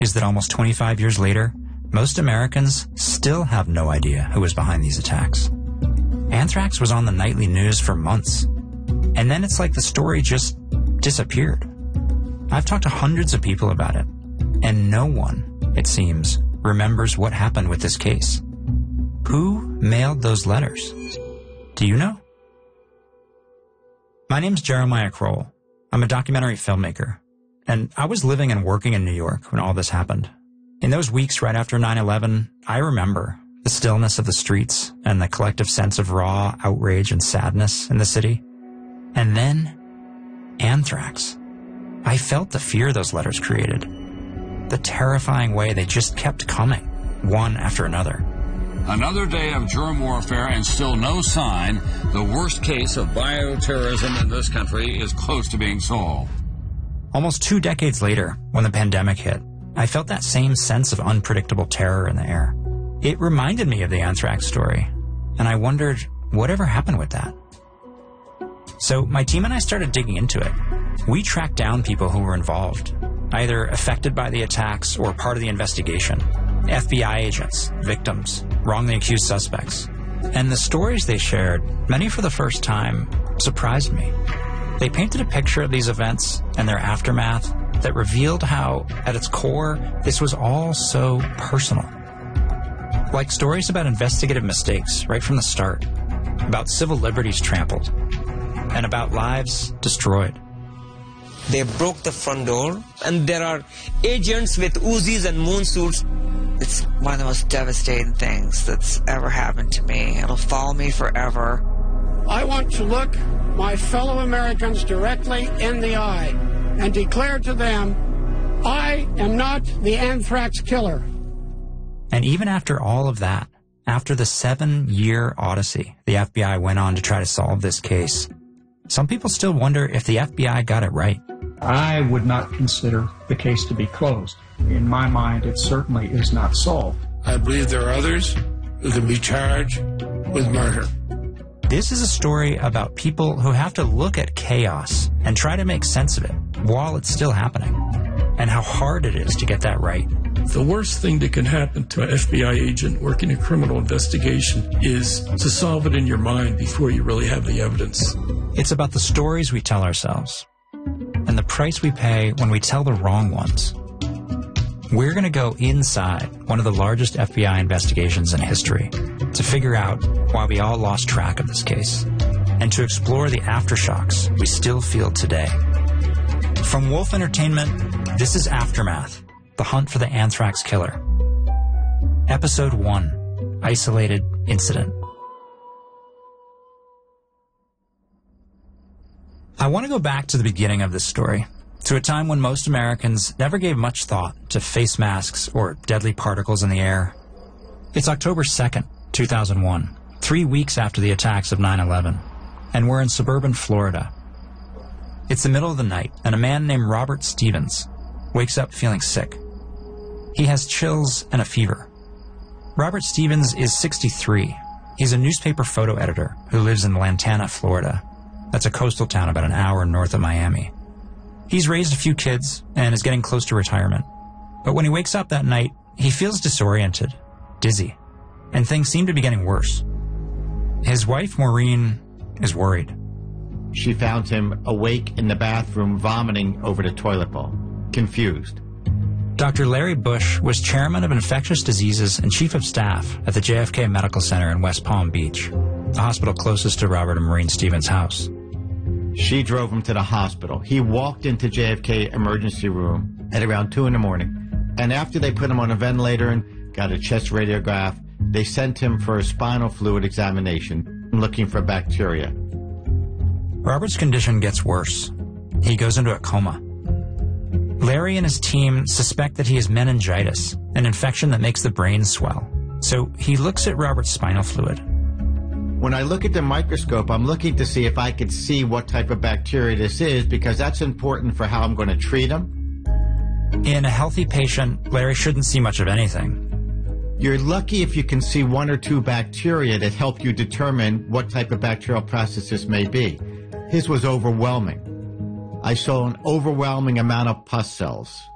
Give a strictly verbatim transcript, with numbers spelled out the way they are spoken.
is that almost twenty-five years later, most Americans still have no idea who was behind these attacks. Anthrax was on the nightly news for months, and then it's like the story just disappeared. I've talked to hundreds of people about it, and no one, it seems, remembers what happened with this case. Who mailed those letters? Do you know? My name's Jeremiah Kroll. I'm a documentary filmmaker, and I was living and working in New York when all this happened. In those weeks right after nine eleven, I remember the stillness of the streets and the collective sense of raw outrage and sadness in the city. And then, anthrax. I felt the fear those letters created. The terrifying way they just kept coming, one after another. Another day of germ warfare and still no sign the worst case of bioterrorism in this country is close to being solved. Almost two decades later, when the pandemic hit, I felt that same sense of unpredictable terror in the air. It reminded me of the anthrax story, and I wondered whatever happened with that. So my team and I started digging into it. We tracked down people who were involved, either affected by the attacks or part of the investigation. F B I agents, victims, wrongly accused suspects. And the stories they shared, many for the first time, surprised me. They painted a picture of these events and their aftermath that revealed how, at its core, this was all so personal. Like stories about investigative mistakes right from the start, about civil liberties trampled, and about lives destroyed. They broke the front door, and there are agents with Uzis and moon suits. It's one of the most devastating things that's ever happened to me. It'll follow me forever. I want to look my fellow Americans directly in the eye and declare to them, I am not the anthrax killer. And even after all of that, after the seven-year odyssey the F B I went on to try to solve this case, some people still wonder if the F B I got it right. I would not consider the case to be closed. In my mind, it certainly is not solved. I believe there are others who can be charged with murder. This is a story about people who have to look at chaos and try to make sense of it while it's still happening, and how hard it is to get that right. The worst thing that can happen to an F B I agent working a criminal investigation is to solve it in your mind before you really have the evidence. It's about the stories we tell ourselves and the price we pay when we tell the wrong ones. We're going to go inside one of the largest F B I investigations in history to figure out why we all lost track of this case and to explore the aftershocks we still feel today. From Wolf Entertainment, this is Aftermath, The Hunt for the Anthrax Killer. Episode one, Isolated Incident. I want to go back to the beginning of this story, to a time when most Americans never gave much thought to face masks or deadly particles in the air. It's October second, two thousand one, three weeks after the attacks of nine eleven, and we're in suburban Florida. It's the middle of the night, and a man named Robert Stevens wakes up feeling sick. He has chills and a fever. Robert Stevens is sixty-three. He's a newspaper photo editor who lives in Lantana, Florida. That's a coastal town about an hour north of Miami. He's raised a few kids and is getting close to retirement. But when he wakes up that night, he feels disoriented, dizzy, and things seem to be getting worse. His wife, Maureen, is worried. She found him awake in the bathroom, vomiting over the toilet bowl, confused. Doctor Larry Bush was chairman of infectious diseases and chief of staff at the J F K Medical Center in West Palm Beach, the hospital closest to Robert and Maureen Stevens' house. She drove him to the hospital. He walked into J F K emergency room at around two in the morning. And after they put him on a ventilator and got a chest radiograph, they sent him for a spinal fluid examination, looking for bacteria. Robert's condition gets worse. He goes into a coma. Larry and his team suspect that he has meningitis, an infection that makes the brain swell. So he looks at Robert's spinal fluid. When I look at the microscope, I'm looking to see if I could see what type of bacteria this is, because that's important for how I'm going to treat him. In a healthy patient, Larry shouldn't see much of anything. You're lucky if you can see one or two bacteria that help you determine what type of bacterial process this may be. His was overwhelming. I saw an overwhelming amount of pus cells.